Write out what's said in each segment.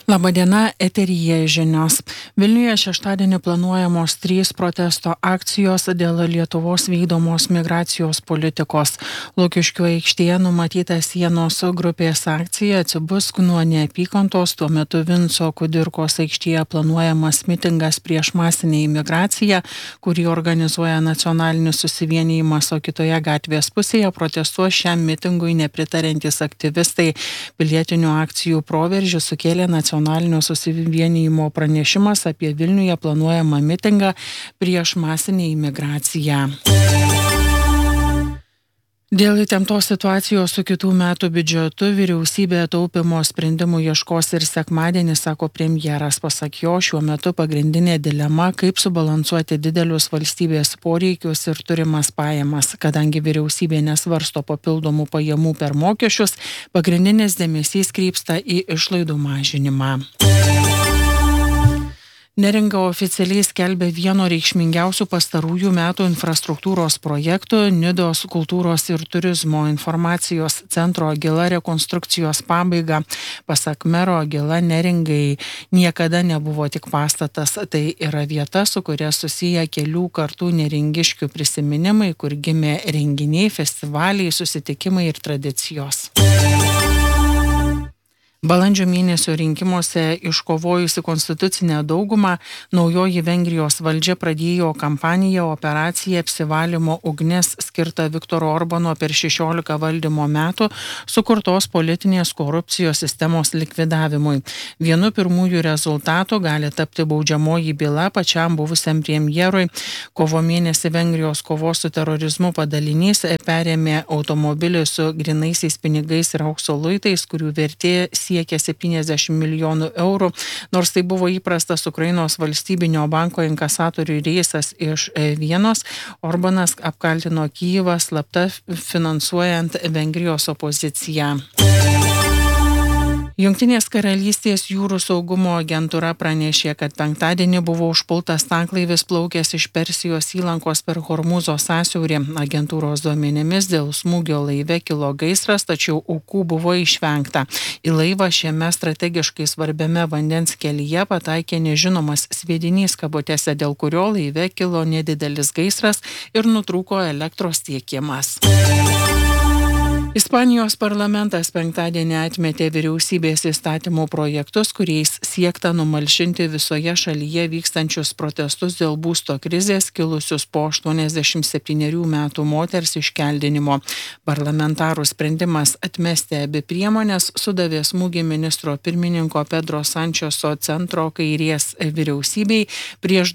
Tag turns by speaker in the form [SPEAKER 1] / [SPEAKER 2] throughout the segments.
[SPEAKER 1] Labadiena, eteryje žinios. Vilniuje šeštadienį planuojamos 3 protesto akcijos dėl Lietuvos vykdomos migracijos politikos. Lukiškių aikštėje numatyta sienos grupės akcija Atsibusk nuo neapykantos, tuo metu Vinco Kudirkos aikštėje planuojamas mitingas prieš masinę imigraciją, kurį organizuoja nacionalinis susivienijimas, o kitoje gatvės pusėje protestuos šiam mitingui nepritariantys aktyvistai. Pilietinių akcijų proveržį sukėlė nacionalinio susivienijimo pranešimas apie Vilniuje planuojamą mitingą prieš masinę imigraciją. Dėl įtemptos situacijos su kitų metų biudžetu vyriausybė taupymo sprendimų ieškos ir sekmadienį, sako premjeras. Pasak jo, šiuo metu pagrindinė dilema, kaip subalansuoti didelius valstybės poreikius ir turimas pajamas. Kadangi vyriausybė nesvarsto papildomų pajamų per mokesčius, pagrindinis dėmesys krypsta į išlaidų mažinimą. Neringa oficialiai skelbia vieno reikšmingiausių pastarųjų metų infrastruktūros projektų Nidos kultūros ir turizmo informacijos centro Agila rekonstrukcijos pabaigą. Pasak mero, Agila Neringai niekada nebuvo tik pastatas, tai yra vieta, su kuria susiję kelių kartų neringiškių prisiminimai, kur gimė renginiai, festivaliai, susitikimai ir tradicijos. Balandžio mėnesio rinkimuose iškovojusi konstitucinę daugumą, naujoji Vengrijos valdžia pradėjo kampaniją operaciją apsivalymo ugnis skirtą Viktoro Orbano per 16 valdymo metų sukurtos politinės korupcijos sistemos likvidavimui. Vienu pirmųjų rezultatų gali tapti baudžiamoji byla pačiam buvusiam premjerui. Kovo mėnesį Vengrijos kovos su terorizmu padalinys perėmė automobilį su grynaisiais pinigais ir aukso luitais, kurių vertė siekia 70 milijonų eurų, nors tai buvo įprastas Ukrainos valstybinio banko inkasatorių reisas iš Vienos. Orbanas apkaltino Kyjivą slapta finansuojant Vengrijos opoziciją. Jungtinės karalystės jūrų saugumo agentūra pranešė, kad penktadienį buvo užpultas tanklaivis plaukęs iš Persijos įlankos per Hormūzo sąsiaurį. Agentūros duomenimis dėl smūgio laive kilo gaisras, tačiau aukų buvo išvengta. Į laivą šiame strategiškai svarbiame vandens kelyje pataikė nežinomas sviedinys kabutėse, dėl kurio laive kilo nedidelis gaisras ir nutrūko elektros tiekimas. Ispanijos parlamentas penktadienį atmetė vyriausybės įstatymų projektus, kuriais siekta numalšinti visoje šalyje vykstančius protestus dėl būsto krizės kilusius po 87 metų moters iškeldinimo. Parlamentarų sprendimas atmesti abi priemonės sudavė smūgį ministro pirmininko Pedro Sančeso centro kairės vyriausybei prieš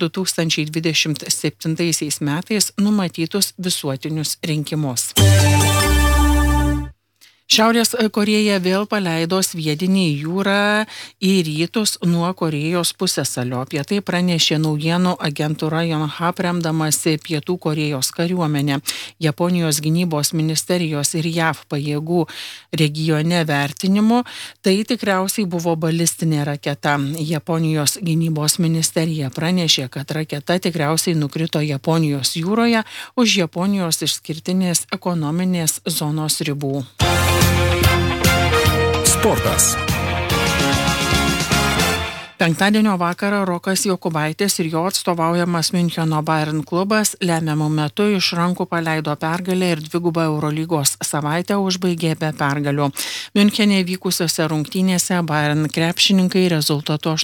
[SPEAKER 1] 2027 metais numatytus visuotinius rinkimus. Šiaurės Korėja vėl paleido sviedinį į jūrą į rytus nuo Korėjos pusiasalio. Apie tai pranešė naujienų agentūra Yonhap, remdamasi Pietų Korėjos kariuomenė. Japonijos gynybos ministerijos ir JAV pajėgų regione vertinimu tai tikriausiai buvo balistinė raketa. Japonijos gynybos ministerija pranešė, kad raketa tikriausiai nukrito Japonijos jūroje už Japonijos išskirtinės ekonominės zonos ribų.
[SPEAKER 2] Sportas.
[SPEAKER 1] Penktadienio vakarą Rokas Jokubaitis ir jo atstovaujamas Miuncheno Bayern klubas lemiamu metu iš rankų paleido pergalę ir dvigubą Eurolygos savaitę užbaigė be pergalių. Miunchene vykusiose rungtynėse Bayern krepšininkai rezultatu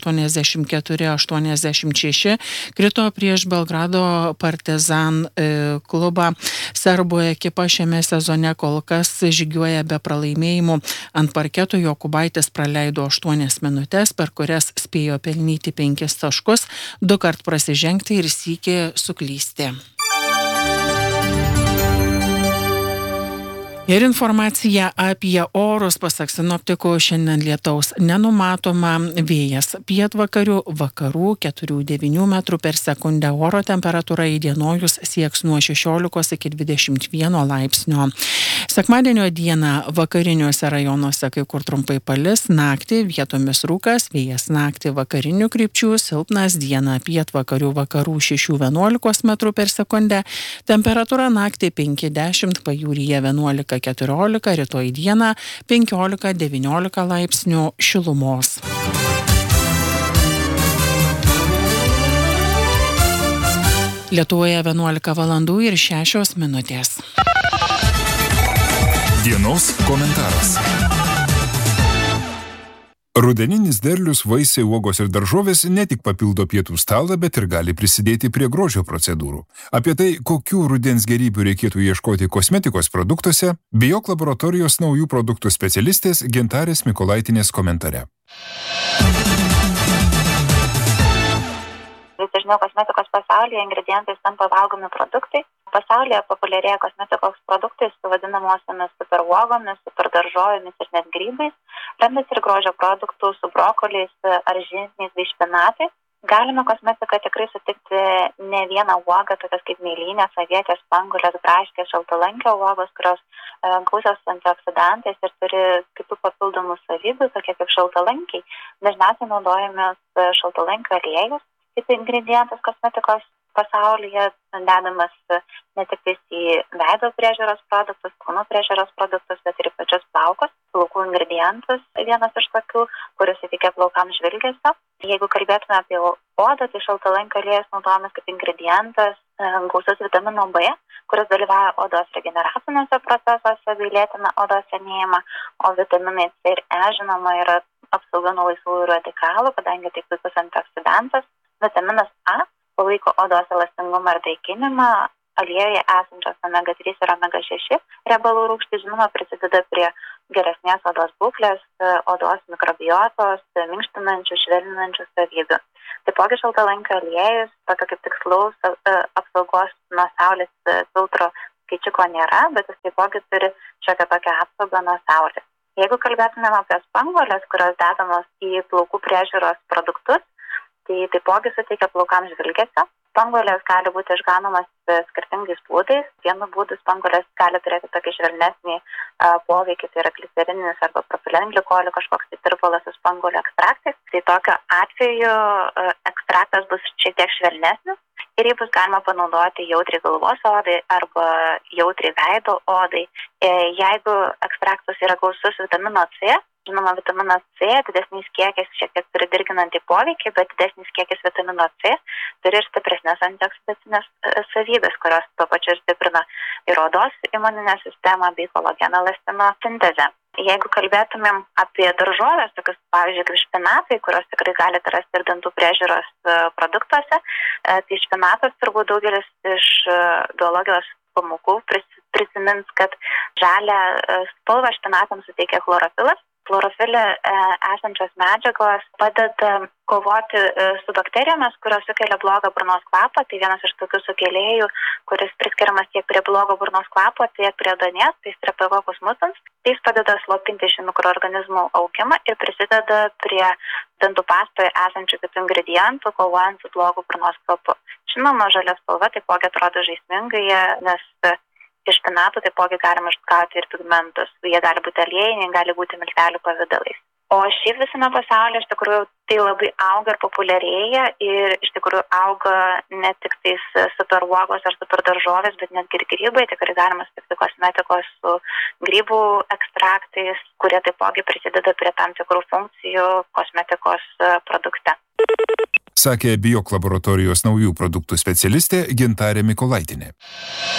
[SPEAKER 1] 84-86 krito prieš Belgrado Partizan klubą. Serbų ekipa šiame sezone kol kas žygiuoja be pralaimėjimų. Ant parketo Jokubaitis praleido 8 minutes, per kurias spėjo pelnyti 5 taškus, 2 kart prasižengti ir sykį suklysti. Ir informacija apie orus, pasak sinoptikų, šiandien lietaus nenumatoma, vėjas pietvakarių, vakarų 4-9 metrų per sekundę, oro temperatūra įdienojus sieks nuo 16 iki 21 laipsnio. Sekmadienio dieną vakariniuose rajonuose kai kur trumpai palis, naktį vietomis rūkas, vėjas naktį vakarinių krypčių, silpnas, dieną pietvakarių, vakarų 6-11 metrų per sekundę, temperatūra naktį 5-10, pajūryje 11-14, rytoj dieną 15-19 laipsnių šilumos. Lietuvoje 11:06.
[SPEAKER 2] Dienos komentaras. Rudeninis derlius, vaisiai, uogos ir daržovės ne tik papildo pietų stalą, bet ir gali prisidėti prie grožio procedūrų. Apie tai, kokių rudens gėrybių reikėtų ieškoti kosmetikos produktuose, Biok laboratorijos naujų produktų specialistės Gintarės Mikolaitinės komentare.
[SPEAKER 3] Vis dažniau kosmetikos pasaulyje ingredientais tampa valgomi produktai. Pasaulyje populiarėja kosmetikos produktai su vadinamosiomis superuogomis, superdaržovėmis ir net grybais, randasi ir grožio produktų su brokoliais ar žinsniais bei špinatais. Galime kosmetiką tikrai sutikti ne vieną uogą, tokias kaip mėlynės, avietės, spanguolės, braškės, šaltalankio uogos, kurios gausios antioksidantais ir turi kitų papildomų savybių, tokie kaip šaltalankiai. Dažniausiai naudojame šaltalankio aliejus kaip ingredientas kosmetikos pasaulyje, dedamas ne tik į veido priežiūros produktus, kūno priežiūros produktus, bet ir į pačius plaukus. Plaukų ingredientas vienas iš tokių, kuris įteikia plaukams žvilgesio. Jeigu kalbėtume apie odą, tai šaltalankio aliejus naudojamas kaip ingredientas gausus vitamino B, kuris dalyvauja odos regeneraciniuose procesuose bei lėtina odos senėjimą, o vitaminai C ir E žinoma yra apsauga nuo laisvųjų radikalų, kadangi tai puikus antioksidantas. Vitaminas A palaiko odos elastingumą ir drėkinimą, aliejuje esančios omega-3 ir omega-6 riebalų rūgštys, žinoma, prisideda prie geresnės odos būklės, odos mikrobiotos, minkštinančių, švelninančių savybių. Taipogi šaltalankio aliejus, tokio kaip tikslaus apsaugos nuo saulės filtro skaičiuko nėra, bet jis taipogi turi šiokią tokią apsaugą nuo saulės. Jeigu kalbėtumėm apie spanguolės, kurios dedamos į plaukų priežiūros produktus, tai taipogi suteikia plaukams žvilgesio. Spanguolės gali būti išganomas skirtingais būdais. Vienu būdu spanguolės gali turėti tokį švelnesnį poveikį, tai yra glicerinis arba propilenglikolių kažkoks tai tirpalas su spanguolių ekstraktais. Tai tokiu atveju ekstraktas bus šiek tiek švelnesnis ir jį bus galima panaudoti jautriai galvos odai arba jautriai veido odai. Jeigu ekstraktas yra gausus vitamino C, žinoma, vitaminas C didesnis kiekis šiek tiek turi dirginantį poveikį, bet didesnis kiekis vitamino C turi ir stipresnės antioksidacinės savybės, kurios tuo pačiu ir stiprina ir odos imuninę sistemą bei kolageno elastino sintezę. Jeigu kalbėtumėm apie daržovės, tokius pavyzdžiui kaip špinatai, kurios tikrai galite rasti ir dantų priežiūros produktuose, tai špinatas turbūt daugelis iš biologijos pamokų prisimins, kad žalią spalvą špinatams suteikia chlorofilas. Chlorofile esančios medžiagos padeda kovoti su bakterijomis, kurios sukelia blogą burnos kvapą. Tai vienas iš tokių sukėlėjų, kuris priskiriamas tiek prie blogo burnos kvapo, tiek prie ėduonies, tai Streptococcus mutans. Tai jis padeda slopinti šių mikroorganizmų augimą ir prisideda prie dantų pastoje esančių kitų ingredientų, kovojant su blogu burnos kvapu. Žinoma, žalia spalva taipogi atrodo žaismingai, nes iš špinatų taipogi galima išgauti ir pigmentus. Jie gali būti aliejiniai, gali būti miltelių pavidalais. O šiaip visame pasaulyje iš tikrųjų tai labai auga ir populiarėja ir iš tikrųjų auga ne tik tais superuogos ar superdaržovės, bet netgi ir grybai. Tikrai galima sutikti kosmetikos su grybų ekstraktais, kurie taipogi prisideda prie tam tikrų funkcijų kosmetikos produkte.
[SPEAKER 2] Sakė Biok laboratorijos naujų produktų specialistė Gintarė Mikolaitinė.